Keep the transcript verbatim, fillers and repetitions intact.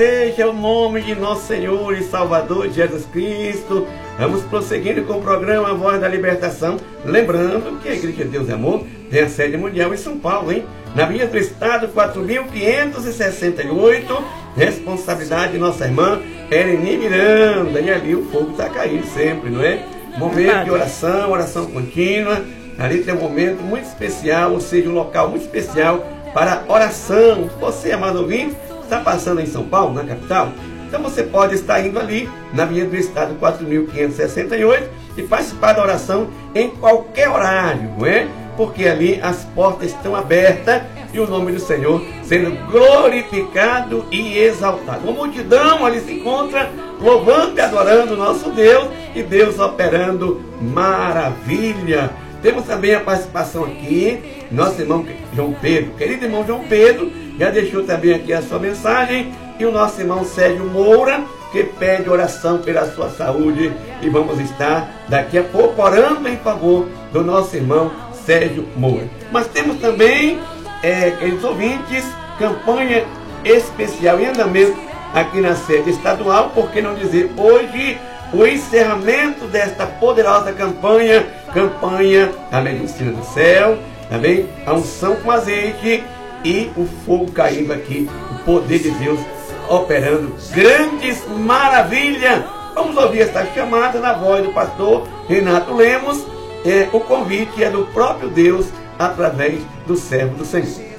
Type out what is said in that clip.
Seja o nome de nosso Senhor e Salvador Jesus Cristo. Vamos prosseguindo com o programa Voz da Libertação. Lembrando que a Igreja de Deus e Amor tem a sede mundial em São Paulo, hein? Na Avenida do Estado, quatro mil quinhentos e sessenta e oito. Responsabilidade de nossa irmã Ereni Miranda. E ali o fogo está caindo sempre, não é? Momento de oração, oração contínua. Ali tem um momento muito especial, ou seja, um local muito especial para oração. Você, amado ouvinte, está passando em São Paulo, na capital? Então você pode estar indo ali na Avenida do Estado quatro mil quinhentos e sessenta e oito e participar da oração em qualquer horário, não é? Porque ali as portas estão abertas e o nome do Senhor sendo glorificado e exaltado. Uma multidão ali se encontra louvando e adorando o nosso Deus e Deus operando maravilha. Temos também a participação aqui, nosso irmão João Pedro, querido irmão João Pedro, já deixou também aqui a sua mensagem, e o nosso irmão Sérgio Moura, que pede oração pela sua saúde, e vamos estar daqui a pouco orando em favor do nosso irmão Sérgio Moura. Mas temos também, é, queridos ouvintes, campanha especial em andamento aqui na sede estadual, por que não dizer hoje, o encerramento desta poderosa campanha, campanha da medicina do céu, também a unção com azeite e o fogo caindo aqui, o poder de Deus operando grandes maravilhas. Vamos ouvir esta chamada na voz do pastor Renato Lemos. É, o convite é do próprio Deus através do servo do Senhor.